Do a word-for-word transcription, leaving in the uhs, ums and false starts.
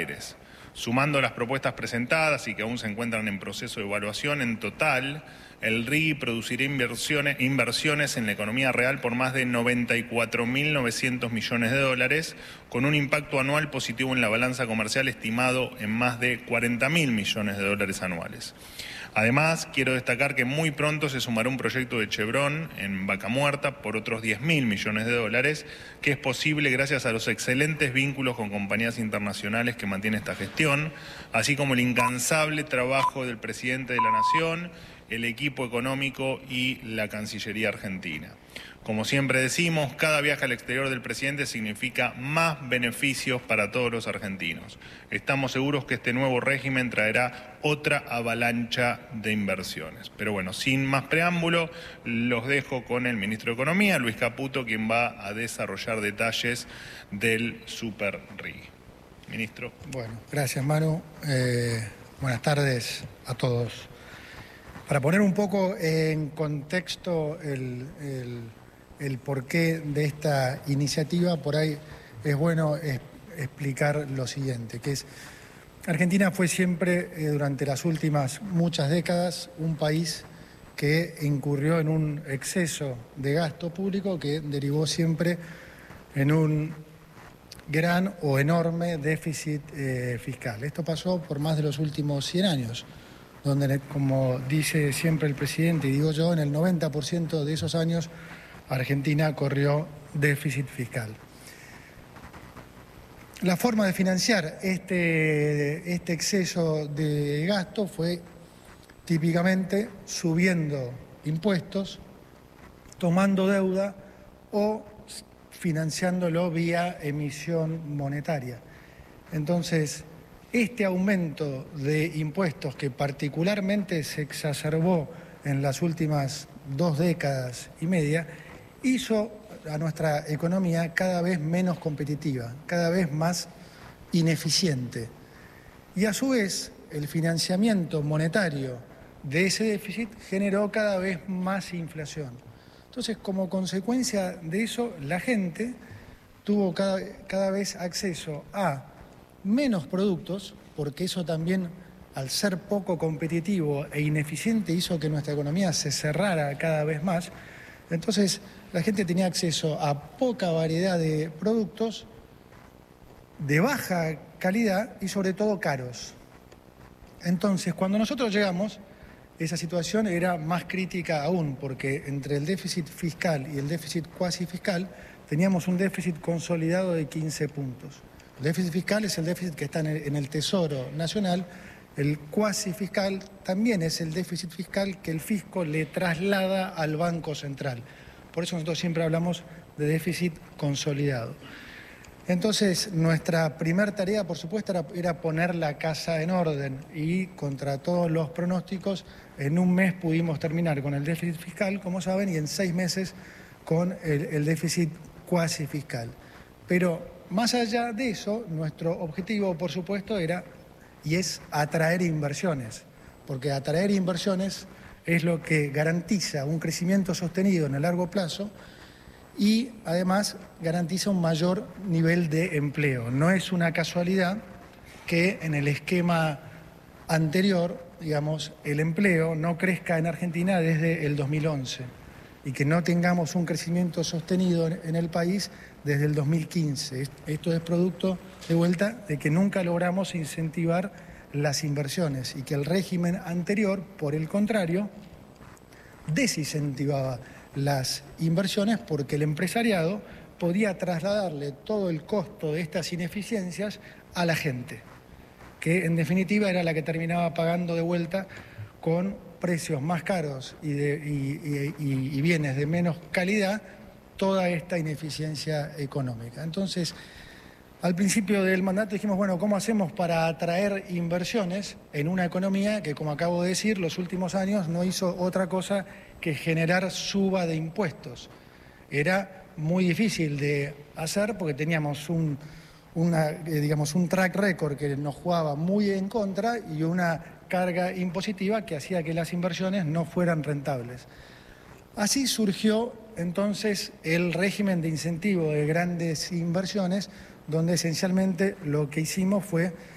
Aires. Sumando las propuestas presentadas y que aún se encuentran en proceso de evaluación, en total, el R I producirá inversiones, inversiones en la economía real por más de noventa y cuatro mil novecientos millones de dólares, con un impacto anual positivo en la balanza comercial estimado en más de cuarenta mil millones de dólares anuales. Además, quiero destacar que muy pronto se sumará un proyecto de Chevron en Vaca Muerta por otros diez mil millones de dólares, que es posible gracias a los excelentes vínculos con compañías internacionales que mantiene esta gestión, así como el incansable trabajo del presidente de la Nación, el equipo económico y la Cancillería Argentina. Como siempre decimos, cada viaje al exterior del presidente significa más beneficios para todos los argentinos. Estamos seguros que este nuevo régimen traerá otra avalancha de inversiones. Pero bueno, sin más preámbulo, los dejo con el ministro de Economía, Luis Caputo, quien va a desarrollar detalles del Super R I. Ministro. Bueno, gracias, Manu. Eh, buenas tardes a todos. Para poner un poco en contexto el, el, el porqué de esta iniciativa, por ahí es bueno es, explicar lo siguiente, que es Argentina fue siempre, eh, durante las últimas muchas décadas, un país que incurrió en un exceso de gasto público que derivó siempre en un gran o enorme déficit eh, fiscal. Esto pasó por más de los últimos cien años. Donde, como dice siempre el presidente y digo yo, en el noventa por ciento de esos años Argentina corrió déficit fiscal. La forma de financiar este, este exceso de gasto fue típicamente subiendo impuestos, tomando deuda o financiándolo vía emisión monetaria. Entonces, este aumento de impuestos que particularmente se exacerbó en las últimas dos décadas y media hizo a nuestra economía cada vez menos competitiva, cada vez más ineficiente. Y a su vez, el financiamiento monetario de ese déficit generó cada vez más inflación. Entonces, como consecuencia de eso, la gente tuvo cada, cada vez acceso a menos productos, porque eso también, al ser poco competitivo e ineficiente, hizo que nuestra economía se cerrara cada vez más. Entonces, la gente tenía acceso a poca variedad de productos de baja calidad y sobre todo caros. Entonces, cuando nosotros llegamos, esa situación era más crítica aún, porque entre el déficit fiscal y el déficit cuasi fiscal teníamos un déficit consolidado de quince puntos. El déficit fiscal es el déficit que está en el, en el Tesoro Nacional. El cuasi fiscal también es el déficit fiscal que el fisco le traslada al Banco Central. Por eso nosotros siempre hablamos de déficit consolidado. Entonces, nuestra primera tarea, por supuesto, era, era poner la casa en orden y, contra todos los pronósticos, en un mes pudimos terminar con el déficit fiscal, como saben, y en seis meses con el, el déficit cuasi fiscal. Pero más allá de eso, nuestro objetivo, por supuesto, era y es atraer inversiones, porque atraer inversiones es lo que garantiza un crecimiento sostenido en el largo plazo y además garantiza un mayor nivel de empleo. No es una casualidad que en el esquema anterior, digamos, el empleo no crezca en Argentina desde el dos mil once y que no tengamos un crecimiento sostenido en el país desde el dos mil quince. Esto es producto, de vuelta, de que nunca logramos incentivar las inversiones y que el régimen anterior, por el contrario, desincentivaba las inversiones porque el empresariado podía trasladarle todo el costo de estas ineficiencias a la gente, que en definitiva era la que terminaba pagando de vuelta con precios más caros y, de, y, y, y bienes de menos calidad toda esta ineficiencia económica. Entonces, al principio del mandato dijimos, bueno, ¿cómo hacemos para atraer inversiones en una economía que, como acabo de decir, los últimos años no hizo otra cosa que generar suba de impuestos? Era muy difícil de hacer porque teníamos un, una, eh, digamos, un track record que nos jugaba muy en contra y una carga impositiva que hacía que las inversiones no fueran rentables. Así surgió entonces el régimen de incentivo de grandes inversiones, donde esencialmente lo que hicimos fue